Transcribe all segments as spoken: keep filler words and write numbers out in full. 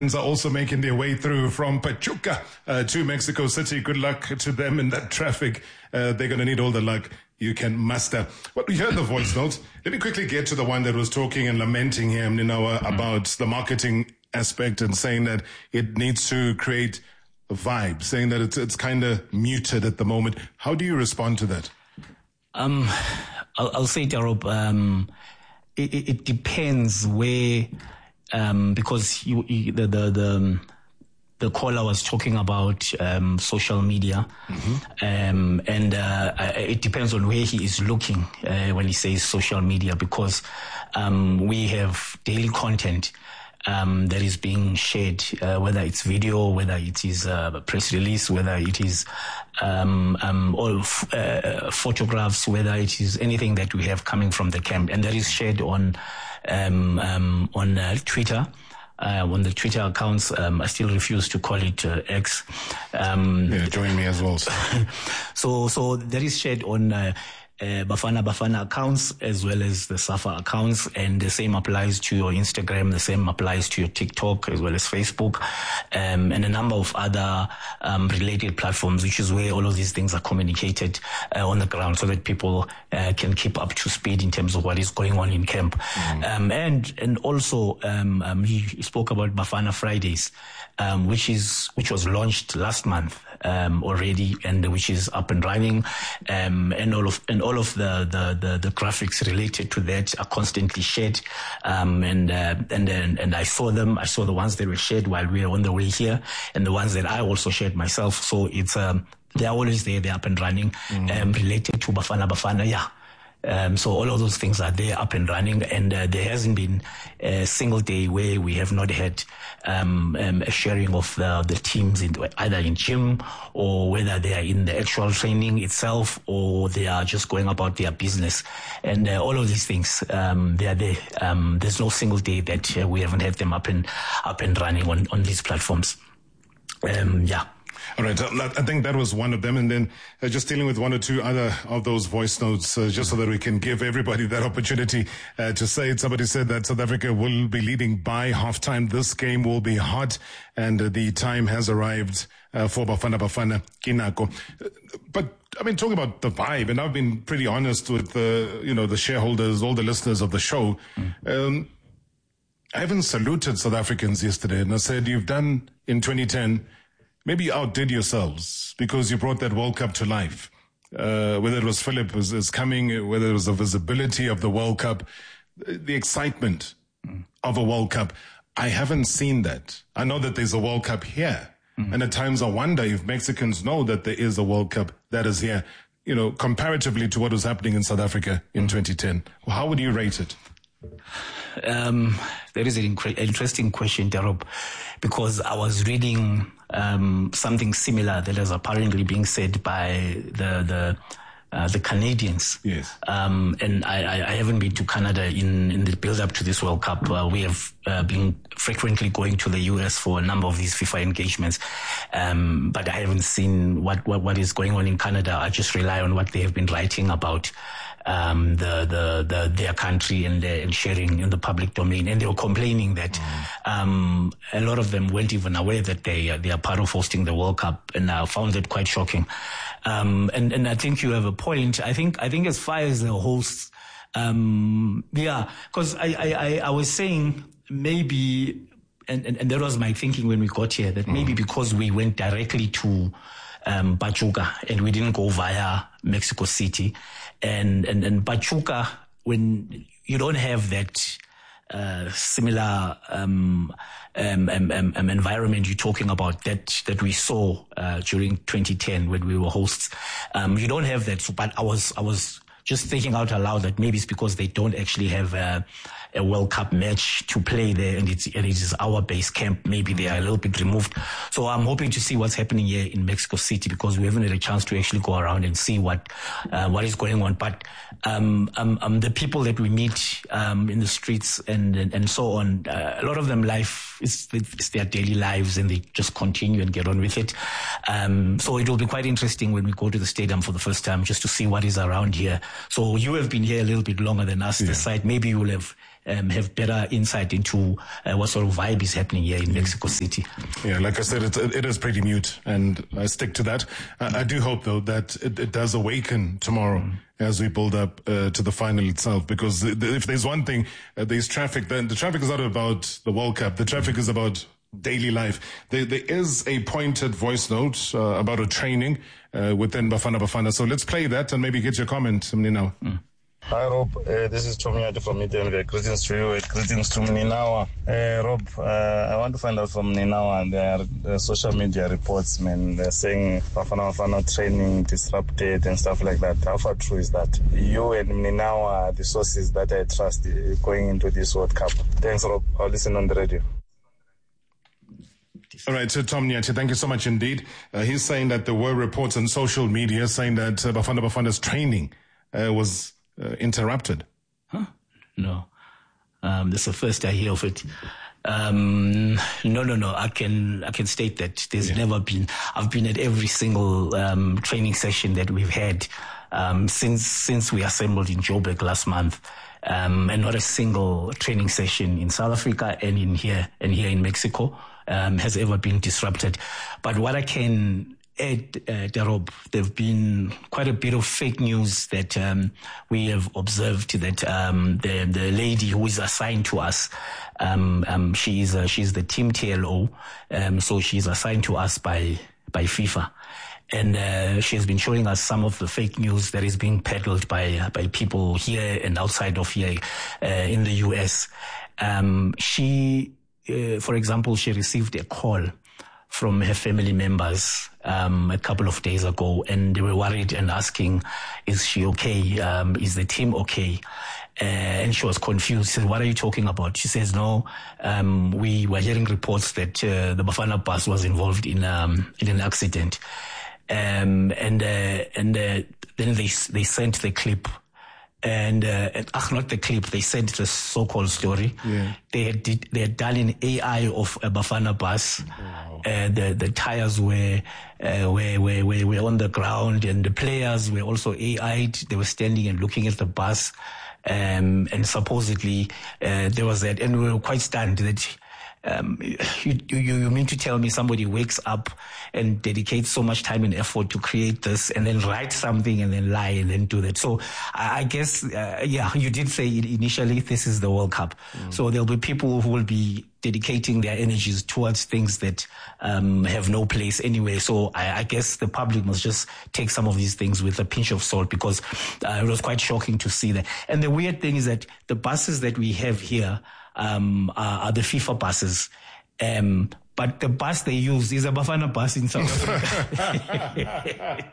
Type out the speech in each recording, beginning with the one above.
are also making their way through from Pachuca uh, to Mexico City. Good luck to them in that traffic. Uh, they're going to need all the luck you can muster. Well, we heard the voice notes. Let me quickly get to the one that was talking and lamenting him, you know, uh, about the marketing aspect and saying that it needs to create a vibe, saying that it's, it's kind of muted at the moment. How do you respond to that? Um, I'll, I'll say, Darob, um, it, it depends where... Um, because you, you, the, the, the, the caller was talking about, um, social media. Mm-hmm. Um, and, uh, it depends on where he is looking, uh, when he says social media, because, um, we have daily content, um, that is being shared, uh, whether it's video, whether it is uh, a press release, whether it is, um, um, all, f- uh, photographs, whether it is anything that we have coming from the camp, and that is shared on, Um, um, on uh, Twitter, uh, on the Twitter accounts. um, I still refuse to call it uh, X. Um, yeah, join me as well. so, so that is shared on uh, uh, Bafana Bafana accounts as well as the Safa accounts, and the same applies to your Instagram, the same applies to your TikTok as well as Facebook, um, and a number of other um, related platforms, which is where all of these things are communicated uh, on the ground, so that people uh, can keep up to speed in terms of what is going on in camp. Mm. Um, and and also um, um, he spoke about Bafana Fridays, um, which is which was launched last month um, already, and which is up and running, um, and all of and all of the, the, the, the graphics related to that are constantly shared, um, and uh, and and and I saw them. I saw the ones that were shared while we were on the way here, and the ones that I also shared myself. So it's um, they're always there, they're up and running, mm. um, related to Bafana Bafana, yeah. Um, so all of those things are there, up and running, and uh, there hasn't been a single day where we have not had um, um, a sharing of the, the teams in, either in gym, or whether they are in the actual training itself, or they are just going about their business. And uh, all of these things, um, they are there. Um, there's no single day that uh, we haven't had them up and up and running on, on these platforms. Um, yeah. All right, I think that was one of them. And then uh, just dealing with one or two other of those voice notes, uh, just so that we can give everybody that opportunity uh, to say it. Somebody said that South Africa will be leading by halftime. This game will be hot, and uh, the time has arrived uh, for Bafana Bafana Kinako. Uh, but I mean, talking about the vibe, and I've been pretty honest with the, you know, the shareholders, all the listeners of the show. Mm. Um, I even saluted South Africans yesterday, and I said, you've done in twenty ten, maybe you outdid yourselves because you brought that World Cup to life. Uh, whether it was Philip is, is coming, whether it was the visibility of the World Cup, the excitement mm. of a World Cup. I haven't seen that. I know that there's a World Cup here. Mm. And at times I wonder if Mexicans know that there is a World Cup that is here, you know, comparatively to what was happening in South Africa in mm. twenty ten. Well, how would you rate it? Um, that is an incre- interesting question, Darob, because I was reading um, something similar that is apparently being said by the the uh, the Canadians. Yes. Um, and I, I haven't been to Canada in, in the build-up to this World Cup. Uh, we have uh, been frequently going to the U S for a number of these FIFA engagements, um, but I haven't seen what, what what is going on in Canada. I just rely on what they have been writing about um, the, the, the, their country and, uh, and sharing in the public domain. And they were complaining that, mm. um, a lot of them weren't even aware that they, uh, they are part of hosting the World Cup, and I found it quite shocking. Um, and, and I think you have a point. I think, I think as far as the hosts, um, yeah, cause I, I, I, I was saying maybe, and, and, and that was my thinking when we got here, that mm. maybe because we went directly to, um, Pachuca and we didn't go via Mexico City, and, and, and Pachuca, when you don't have that, uh, similar, um, um, um, um, environment you're talking about that, that we saw, uh, during twenty ten when we were hosts, um, you don't have that. So, but I was, I was just thinking out aloud that maybe it's because they don't actually have, uh, a World Cup match to play there, and it's, and it is our base camp. Maybe they are a little bit removed. So I'm hoping to see what's happening here in Mexico City, because we haven't had a chance to actually go around and see what, uh, what is going on. But, um, um, um, the people that we meet, um, in the streets and, and, and so on, uh, a lot of them life is, is their daily lives, and they just continue and get on with it. Um, so it will be quite interesting when we go to the stadium for the first time, just to see what is around here. So you have been here a little bit longer than us, yeah. The site. Maybe you will have um, have better insight into uh, what sort of vibe is happening here in Mexico City. Yeah, like I said, it, it is pretty mute, and I stick to that. I, I do hope, though, that it, it does awaken tomorrow mm. as we build up uh, to the final itself, because the, the, if there's one thing, uh, there's traffic, then the traffic is not about the World Cup. The traffic is about daily life. There, there is a pointed voice note uh, about a training uh, within Bafana Bafana. So let's play that and maybe get your comment, Mninawa. Mm. Hi, Rob. Uh, this is Tomiyaji from Denver. Greetings to you. Greetings to Mninawa. Uh, Rob, uh, I want to find out from Mninawa. There are social media reports, man. They're saying Bafana Bafana training disrupted and stuff like that. How far true is that? You and Mninawa are the sources that I trust going into this World Cup. Thanks, Rob. I'll listen on the radio. All right, so Tom Nyathi, thank you so much indeed. Uh, he's saying that there were reports on social media saying that uh, Bafana Bafana's training uh, was uh, interrupted. Huh? No. Um, that's the first I hear of it. Um, no, no, no. I can, I can state that there's yeah. never been, I've been at every single, um, training session that we've had, um, since, since we assembled in Joburg last month. Um, and not a single training session in South Africa and in here, and here in Mexico, um, has ever been disrupted. But what I can add, uh, Darob, there have been quite a bit of fake news that, um, we have observed that, um, the, the lady who is assigned to us, um, um, she is, uh, she's the team T L O, um, so she's assigned to us by, by FIFA. And uh, she has been showing us some of the fake news that is being peddled by uh, by people here and outside of here uh, in the U S. Um, she, uh, for example, she received a call from her family members um, a couple of days ago, and they were worried and asking, "Is she okay? Um, is the team okay?" Uh, and she was confused. She said, "What are you talking about?" She says, "No, um, we were hearing reports that uh, the Bafana bus was involved in um, in an accident." Um, and, uh, and, uh, then they, they sent the clip and, uh, and, ah, not the clip, they sent the so-called story. Yeah. They had, did, they had done an A I of a Bafana bus. Wow. Uh, the, the tires were, uh, were, were, were, were on the ground, and the players were also A I'd. They were standing and looking at the bus. Um, and supposedly, uh, there was that, and we were quite stunned that, Um, you, you, you mean to tell me somebody wakes up and dedicates so much time and effort to create this and then write something and then lie and then do that? So I, I guess, uh, yeah, you did say initially this is the World Cup. Mm. So there'll be people who will be dedicating their energies towards things that um, have no place anyway. So I, I guess the public must just take some of these things with a pinch of salt, because uh, it was quite shocking to see that. And the weird thing is that the buses that we have here um, are, are the FIFA buses. Um, but the bus they use is a Bafana bus in South Africa.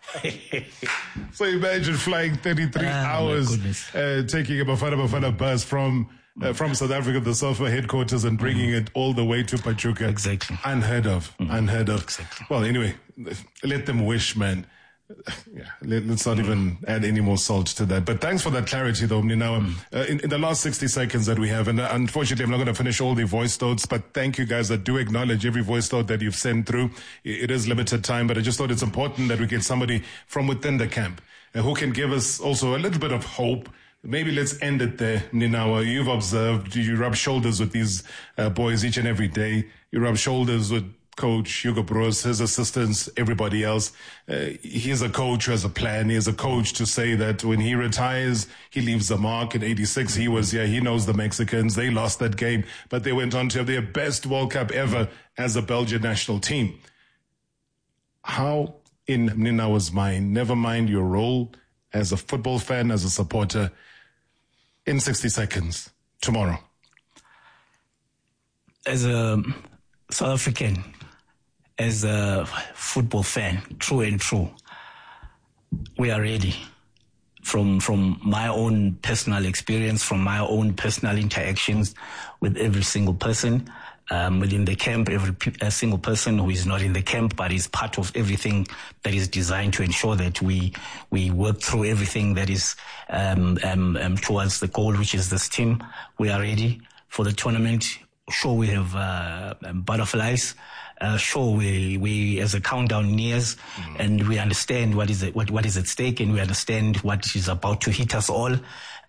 So imagine flying thirty-three ah, hours, uh, taking a Bafana Bafana bus from uh, from South Africa, the SOFA headquarters, and bringing mm. it all the way to Pachuca. Exactly. Unheard of. Mm. Unheard of. Exactly. Well, anyway, let them wish, man. Yeah, let, let's not mm. even add any more salt to that. But thanks for that clarity, though, Mninawa. Mm. Uh, in, in the last sixty seconds that we have, and uh, unfortunately I'm not going to finish all the voice notes, but thank you guys. I do acknowledge every voice note that you've sent through. It, it is limited time, but I just thought it's important that we get somebody from within the camp uh, who can give us also a little bit of hope. Maybe let's end it there, Mninawa. You've observed, you rub shoulders with these uh, boys each and every day. You rub shoulders with Coach Hugo Broos, his assistants, everybody else. Uh, he's a coach who has a plan. He is a coach to say that when he retires, he leaves a mark. In eighty-six, he was here. He knows the Mexicans. They lost that game, but they went on to have their best World Cup ever as a Belgian national team. How, in Mninawa's mind, never mind your role as a football fan, as a supporter, in sixty seconds, tomorrow? As a South African, as a football fan, true and true, we are ready. From from my own personal experience, from my own personal interactions with every single person um, within the camp, every a single person who is not in the camp but is part of everything that is designed to ensure that we we work through everything that is um, um, um, towards the goal, which is this team. We are ready for the tournament. Sure, we have uh, butterflies. Uh, sure, we, we as a countdown nears, mm. and we understand what is it, what what is at stake, and we understand what is about to hit us all.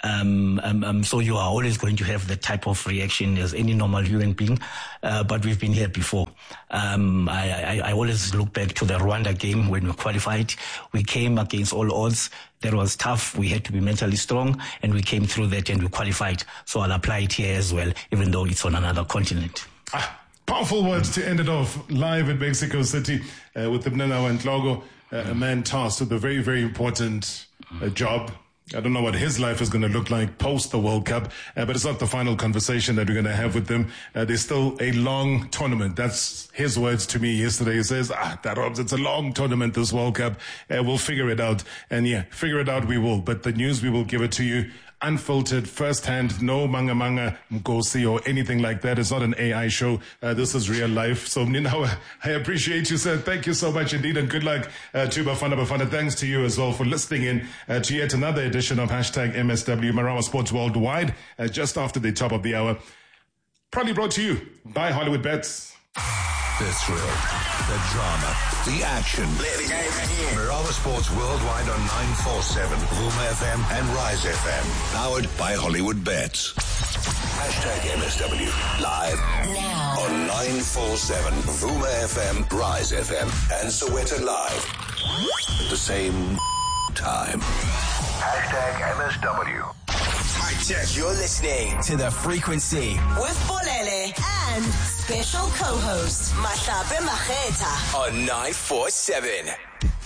Um, um, um, so you are always going to have that type of reaction as any normal human being. Uh, but we've been here before. Um, I, I, I always look back to the Rwanda game when we qualified. We came against all odds. That was tough. We had to be mentally strong, and we came through that and we qualified. So I'll apply it here as well, even though it's on another continent. Ah, powerful words to end it off. Live in Mexico City uh, with Ninawa Ndlogo, uh, a man tasked with a very, very important uh, job. I don't know what his life is going to look like post the World Cup, uh, but it's not the final conversation that we're going to have with them. Uh, there's still a long tournament. That's his words to me yesterday. He says, ah, that Robs, it's a long tournament, this World Cup. Uh, we'll figure it out. And yeah, figure it out we will. But the news, we will give it to you unfiltered, firsthand, no manga manga mkosi or anything like that. It's not an A I show. Uh, this is real life. So Ninawa, I appreciate you, sir. Thank you so much indeed, and good luck uh, to Bafana Bafana. Thanks to you as well for listening in uh, to yet another edition of hashtag M S W Marawa Sports Worldwide, uh, just after the top of the hour. Proudly brought to you by Hollywood Bets. The thrill, the drama, the action. Marawa Sports Worldwide on nine forty-seven, Vuma F M and Rise F M. Powered by Hollywood Bets. Hashtag M S W. Live now on nine forty-seven, Vuma F M, Rise F M, and Soweto Live. At the same time. Hashtag M S W. You're listening to The Frequency with Bolele and special co-host Mahlape Mageta on nine forty-seven.